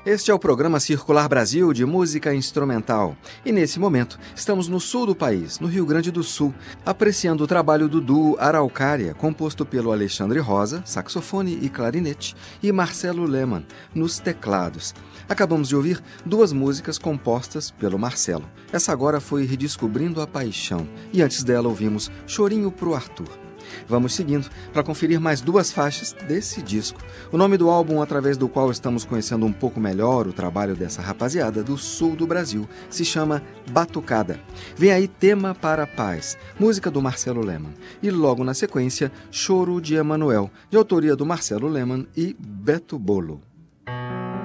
Este é o programa Circular Brasil de música instrumental. E nesse momento, estamos no sul do país, no Rio Grande do Sul, apreciando o trabalho do duo Araucária, composto pelo Alexandre Rosa, saxofone e clarinete, e Marcelo Lehmann, nos teclados. Acabamos de ouvir duas músicas compostas pelo Marcelo. Essa agora foi Redescobrindo a Paixão, e antes dela ouvimos Chorinho pro Arthur. Vamos seguindo para conferir mais duas faixas desse disco. O nome do álbum através do qual estamos conhecendo um pouco melhor o trabalho dessa rapaziada do sul do Brasil se chama Batucada. Vem aí Tema para a Paz, música do Marcelo Lehmann. E logo na sequência, Choro de Emanuel, de autoria do Marcelo Lehmann e Beto Bolo.